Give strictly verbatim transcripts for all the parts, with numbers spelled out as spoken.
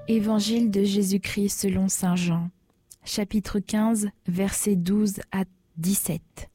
Évangile de Jésus-Christ selon saint Jean, chapitre quinze, versets douze à dix-sept.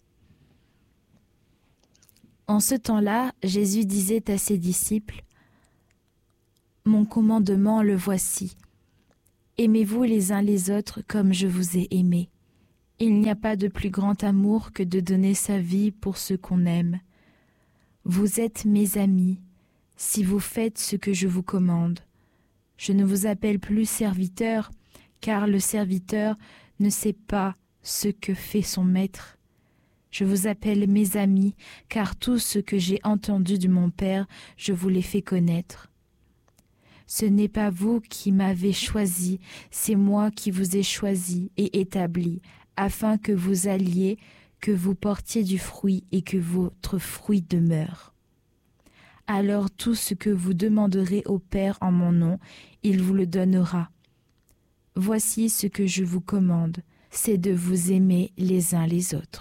En ce temps-là, Jésus disait à ses disciples : « Mon commandement, le voici. Aimez-vous les uns les autres comme je vous ai aimés. Il n'y a pas de plus grand amour que de donner sa vie pour ceux qu'on aime. Vous êtes mes amis, si vous faites ce que je vous commande. Je ne vous appelle plus serviteur, car le serviteur ne sait pas ce que fait son maître. Je vous appelle mes amis, car tout ce que j'ai entendu de mon Père, je vous l'ai fait connaître. Ce n'est pas vous qui m'avez choisi, c'est moi qui vous ai choisi et établi, afin que vous alliez, que vous portiez du fruit et que votre fruit demeure. Alors tout ce que vous demanderez au Père en mon nom, il vous le donnera. Voici ce que je vous commande, c'est de vous aimer les uns les autres. »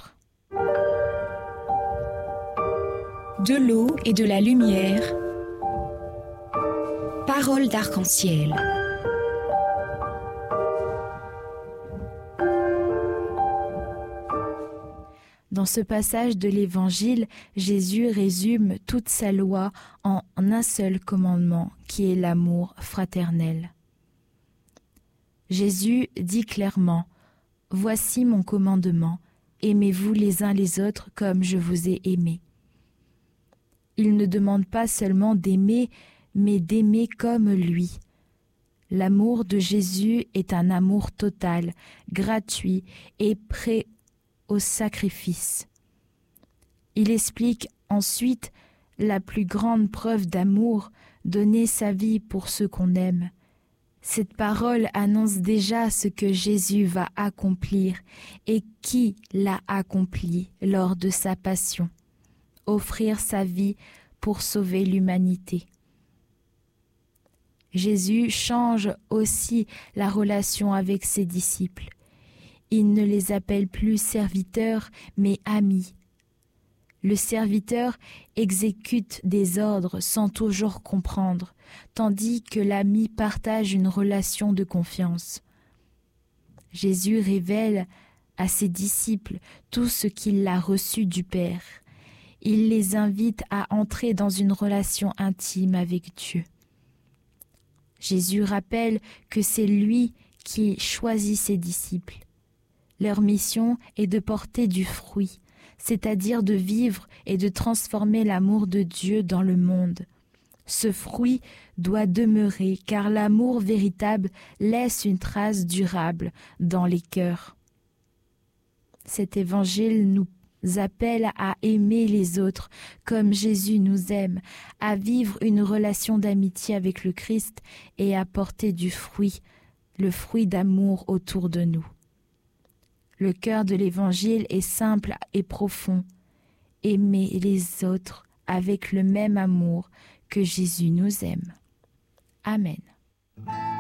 De l'eau et de la lumière. Parole d'arc-en-ciel. Dans ce passage de l'Évangile, Jésus résume toute sa loi en un seul commandement, qui est l'amour fraternel. Jésus dit clairement : « Voici mon commandement, aimez-vous les uns les autres comme je vous ai aimés. » Il ne demande pas seulement d'aimer, mais d'aimer comme lui. L'amour de Jésus est un amour total, gratuit et prêt au sacrifice. Il explique ensuite la plus grande preuve d'amour, donner sa vie pour ceux qu'on aime. Cette parole annonce déjà ce que Jésus va accomplir et qui l'a accompli lors de sa passion, offrir sa vie pour sauver l'humanité. Jésus change aussi la relation avec ses disciples. Il ne les appelle plus serviteurs, mais amis. Le serviteur exécute des ordres sans toujours comprendre, tandis que l'ami partage une relation de confiance. Jésus révèle à ses disciples tout ce qu'il a reçu du Père. Il les invite à entrer dans une relation intime avec Dieu. Jésus rappelle que c'est lui qui choisit ses disciples. Leur mission est de porter du fruit, c'est-à-dire de vivre et de transformer l'amour de Dieu dans le monde. Ce fruit doit demeurer, car l'amour véritable laisse une trace durable dans les cœurs. Cet évangile nous appelle à aimer les autres comme Jésus nous aime, à vivre une relation d'amitié avec le Christ et à porter du fruit, le fruit d'amour autour de nous. Le cœur de l'Évangile est simple et profond. Aimer les autres avec le même amour que Jésus nous aime. Amen.